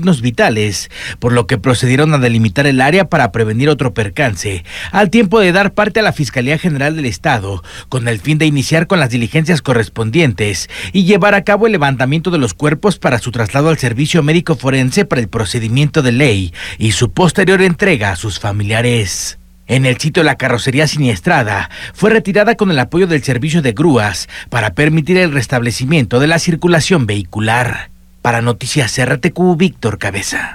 signos vitales, por lo que procedieron a delimitar el área para prevenir otro percance, al tiempo de dar parte a la Fiscalía General del Estado, con el fin de iniciar con las diligencias correspondientes y llevar a cabo el levantamiento de los cuerpos para su traslado al servicio médico forense para el procedimiento de ley y su posterior entrega a sus familiares. En el sitio, la carrocería siniestrada fue retirada con el apoyo del servicio de grúas para permitir el restablecimiento de la circulación vehicular. Para Noticias RTQ, Víctor Cabeza.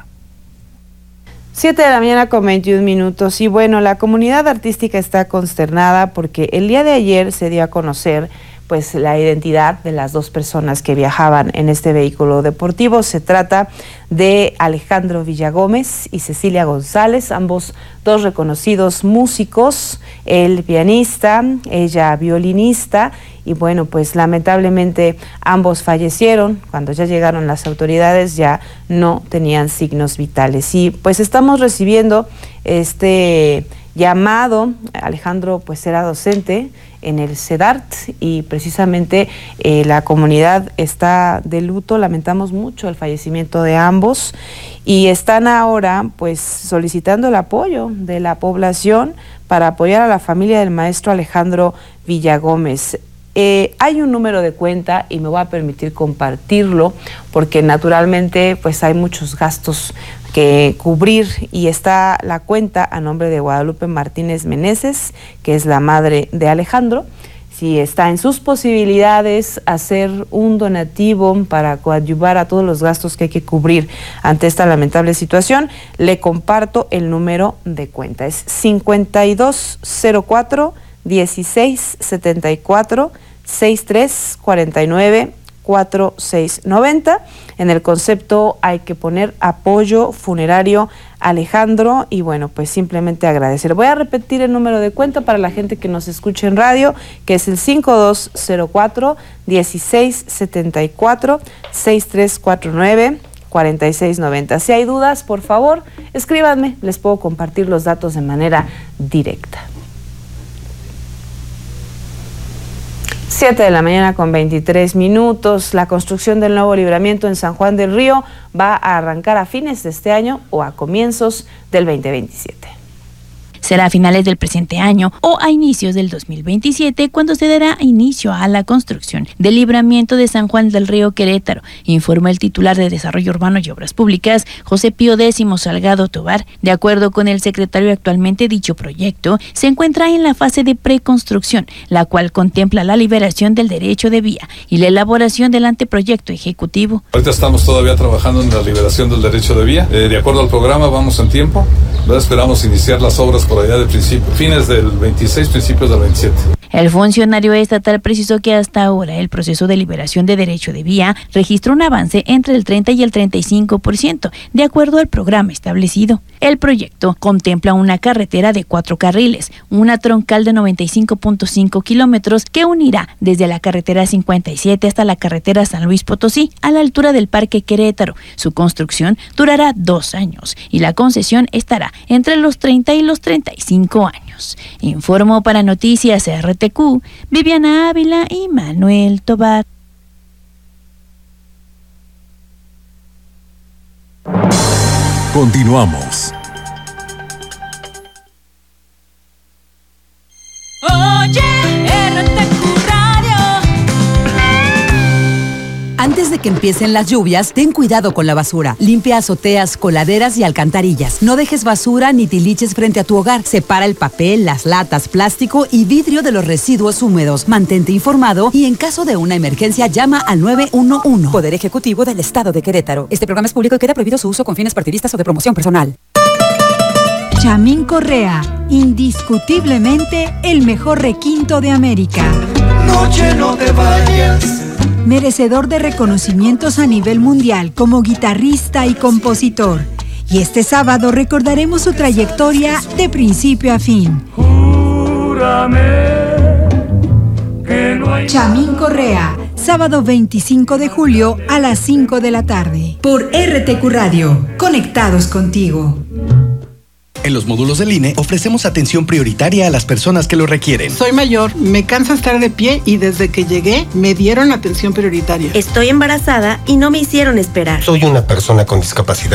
7:21 a.m. Y bueno, la comunidad artística está consternada porque el día de ayer se dio a conocer pues la identidad de las dos personas que viajaban en este vehículo deportivo. Se trata de Alejandro Villagómez y Cecilia González, ambos dos reconocidos músicos, él pianista, ella violinista, y bueno, pues lamentablemente ambos fallecieron. Cuando ya llegaron las autoridades ya no tenían signos vitales. Y pues estamos recibiendo este llamado. Alejandro pues era docente en el CEDART y precisamente la comunidad está de luto. Lamentamos mucho el fallecimiento de ambos y están ahora pues solicitando el apoyo de la población para apoyar a la familia del maestro Alejandro Villagómez. Hay un número de cuenta y me voy a permitir compartirlo porque naturalmente pues hay muchos gastos que cubrir y está la cuenta a nombre de Guadalupe Martínez Meneses, que es la madre de Alejandro. Si está en sus posibilidades hacer un donativo para coadyuvar a todos los gastos que hay que cubrir ante esta lamentable situación, le comparto el número de cuenta. Es 5204 1674 6349 4690. En el concepto hay que poner apoyo funerario Alejandro y bueno, pues simplemente agradecer. Voy a repetir el número de cuenta para la gente que nos escuche en radio, que es el 5204 1674 6349 4690. Si hay dudas, por favor, escríbanme, les puedo compartir los datos de manera directa. 7:23 a.m. La construcción del nuevo libramiento en San Juan del Río va a arrancar a fines de este año o a comienzos del 2027. Será a finales del presente año o a inicios del 2027 cuando se dará inicio a la construcción del libramiento de San Juan del Río, Querétaro, informó el titular de Desarrollo Urbano y Obras Públicas, José Pío X Salgado Tobar. De acuerdo con el secretario, actualmente dicho proyecto se encuentra en la fase de preconstrucción, la cual contempla la liberación del derecho de vía y la elaboración del anteproyecto ejecutivo. Ahorita estamos todavía trabajando en la liberación del derecho de vía. De acuerdo al programa vamos en tiempo. Esperamos iniciar las obras por allá de fines del 26, principios del 27. El funcionario estatal precisó que hasta ahora el proceso de liberación de derecho de vía registró un avance entre el 30 y el 35%, de acuerdo al programa establecido. El proyecto contempla una carretera de 4 carriles, una troncal de 95.5 kilómetros que unirá desde la carretera 57 hasta la carretera San Luis Potosí, a la altura del Parque Querétaro. Su construcción durará 2 años y la concesión estará entre los 30 y los 35 años. Informó para Noticias RTQ, Viviana Ávila y Manuel Tobar. Continuamos. Oye, RTQ Radio. Antes de que empiecen las lluvias, ten cuidado con la basura. Limpia azoteas, coladeras y alcantarillas. No dejes basura ni tiliches frente a tu hogar. Separa el papel, las latas, plástico y vidrio de los residuos húmedos. Mantente informado y en caso de una emergencia llama al 911. Poder Ejecutivo del Estado de Querétaro. Este programa es público y queda prohibido su uso con fines partidistas o de promoción personal. Chamín Correa, indiscutiblemente el mejor requinto de América. Noche, no te vayas. Merecedor de reconocimientos a nivel mundial como guitarrista y compositor. Y este sábado recordaremos su trayectoria de principio a fin. Júrame que no hay... Chamín Correa, sábado 25 de julio a las 5 de la tarde. Por RTQ Radio, conectados contigo. En los módulos del INE ofrecemos atención prioritaria a las personas que lo requieren. Soy mayor, me cansa estar de pie y desde que llegué me dieron atención prioritaria. Estoy embarazada y no me hicieron esperar. Soy una persona con discapacidad